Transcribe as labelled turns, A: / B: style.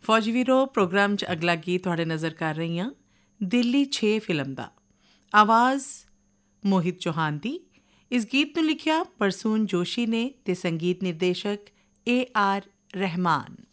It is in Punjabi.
A: ਫੌਜੀ ਵੀਰੋ, ਪ੍ਰੋਗਰਾਮ 'ਚ ਅਗਲਾ ਗੀਤ ਤੁਹਾਡੇ ਨਜ਼ਰ ਕਰ ਰਹੀ ਹਾਂ ਦਿੱਲੀ 6 ਫਿਲਮ ਦਾ। ਆਵਾਜ਼ ਮੋਹਿਤ ਚੌਹਾਨ ਦੀ। ਇਸ ਗੀਤ ਨੂੰ ਲਿਖਿਆ ਪ੍ਰਸੂਨ ਜੋਸ਼ੀ ਨੇ ਅਤੇ ਸੰਗੀਤ ਨਿਰਦੇਸ਼ਕ AR ਰਹਿਮਾਨ।